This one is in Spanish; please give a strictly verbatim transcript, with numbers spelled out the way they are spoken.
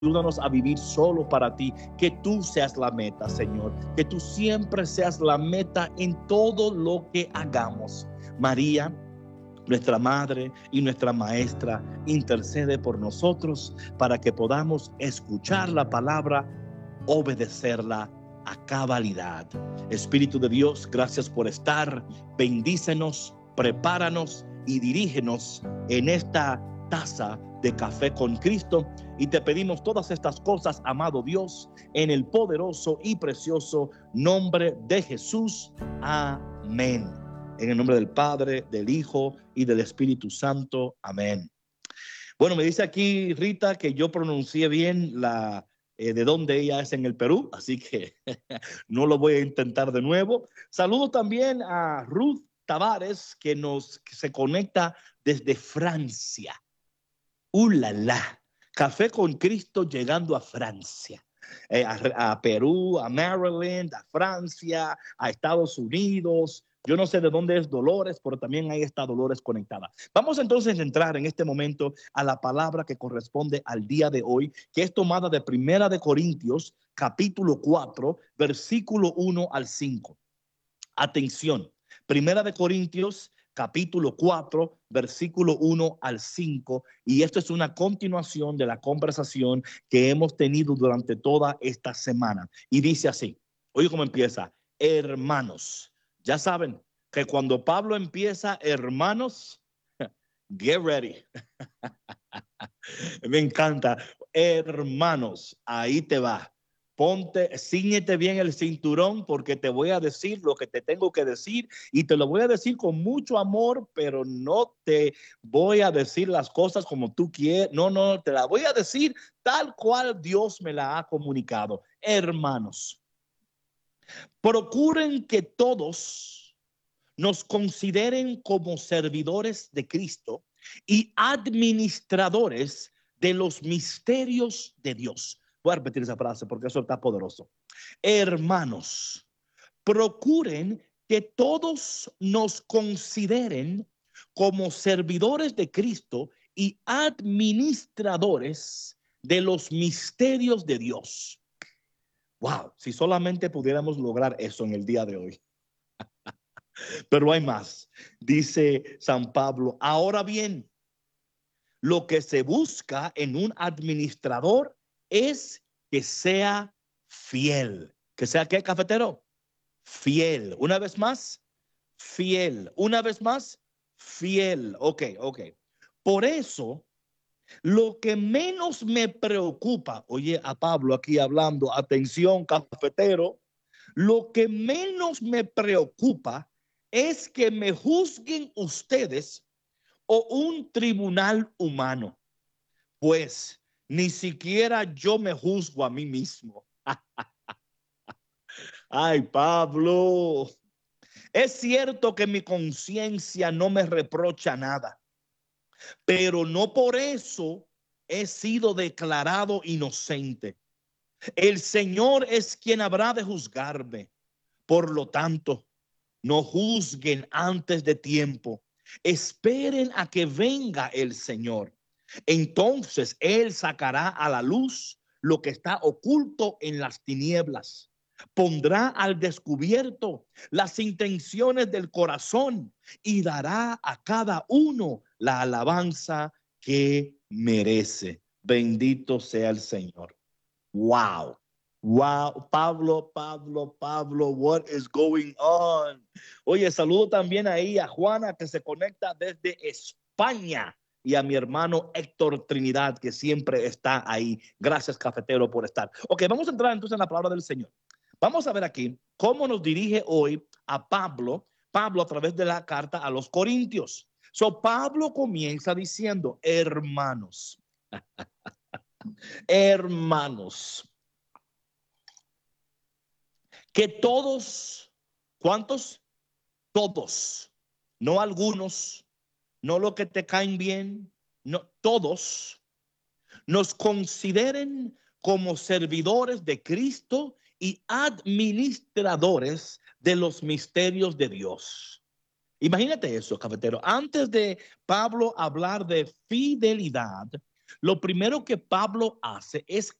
Ayúdanos a vivir solo para ti, que tú seas la meta, Señor, que tú siempre seas la meta en todo lo que hagamos. María, nuestra madre y nuestra maestra, intercede por nosotros para que podamos escuchar la palabra, obedecerla a cabalidad. Espíritu de Dios, gracias por estar. Bendícenos, prepáranos y dirígenos en esta taza de café con Cristo, y te pedimos todas estas cosas, amado Dios, en el poderoso y precioso nombre de Jesús. Amén. En el nombre del Padre, del Hijo y del Espíritu Santo. Amén. Bueno, me dice aquí Rita que yo pronuncié bien la eh, de dónde ella es en el Perú, así que no lo voy a intentar de nuevo. Saludo también a Ruth Tavares, que nos que se conecta desde Francia. ¡Uh, la, la! Café con Cristo llegando a Francia, eh, a, a Perú, a Maryland, a Francia, a Estados Unidos. Yo no sé de dónde es Dolores, pero también ahí está Dolores conectada. Vamos entonces a entrar en este momento a la palabra que corresponde al día de hoy, que es tomada de Primera de Corintios, capítulo cuatro, versículo uno al cinco. Atención, Primera de Corintios, capítulo cuatro, versículo uno al cinco, y esto es una continuación de la conversación que hemos tenido durante toda esta semana. Y dice así, oye cómo empieza: hermanos. Ya saben que cuando Pablo empieza, hermanos, get ready. Me encanta. Hermanos, ahí te va. Ponte, cíñete bien el cinturón, porque te voy a decir lo que te tengo que decir, y te lo voy a decir con mucho amor, pero no te voy a decir las cosas como tú quieres. No, no, te la voy a decir tal cual Dios me la ha comunicado. Hermanos, procuren que todos nos consideren como servidores de Cristo y administradores de los misterios de Dios. Voy a repetir esa frase porque eso está poderoso. Hermanos, procuren que todos nos consideren como servidores de Cristo y administradores de los misterios de Dios. Wow, si solamente pudiéramos lograr eso en el día de hoy. Pero hay más. Dice San Pablo, ahora bien, lo que se busca en un administrador es que sea fiel. ¿Que sea qué, cafetero? Fiel. Una vez más, fiel. Una vez más, fiel. Ok, ok. Por eso, lo que menos me preocupa, oye a Pablo aquí hablando, atención, cafetero, lo que menos me preocupa es que me juzguen ustedes o un tribunal humano, pues ni siquiera yo me juzgo a mí mismo. Ay, Pablo, es cierto que mi conciencia no me reprocha nada, pero no por eso he sido declarado inocente. El Señor es quien habrá de juzgarme. Por lo tanto, no juzguen antes de tiempo. Esperen a que venga el Señor. Entonces Él sacará a la luz lo que está oculto en las tinieblas. Pondrá al descubierto las intenciones del corazón y dará a cada uno la alabanza que merece. Bendito sea el Señor. Wow. Wow, Pablo, Pablo, Pablo, what is going on? Oye, saludo también ahí a Juana, que se conecta desde España, y a mi hermano Héctor Trinidad, que siempre está ahí. Gracias, cafetero, por estar. Ok, vamos a entrar entonces en la palabra del Señor. Vamos a ver aquí cómo nos dirige hoy a Pablo, Pablo a través de la carta a los Corintios. So, Pablo comienza diciendo, hermanos, hermanos, que todos, ¿cuántos? Todos, no algunos, no los que te caen bien, no, todos nos consideren como servidores de Cristo y administradores de los misterios de Dios. Imagínate eso, cafetero. Antes de Pablo hablar de fidelidad, Lo primero que Pablo hace es